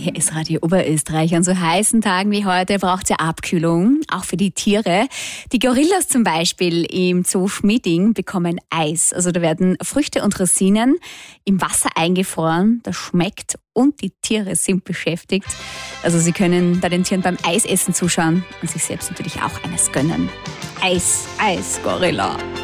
Hier ist Radio Oberösterreich. An so heißen Tagen wie heute braucht es ja Abkühlung, auch für die Tiere. Die Gorillas zum Beispiel im Zoo Schmieding bekommen Eis. Also da werden Früchte und Rosinen im Wasser eingefroren. Das schmeckt und die Tiere sind beschäftigt. Also sie können bei den Tieren beim Eisessen zuschauen und sich selbst natürlich auch eines gönnen. Eis, Gorilla.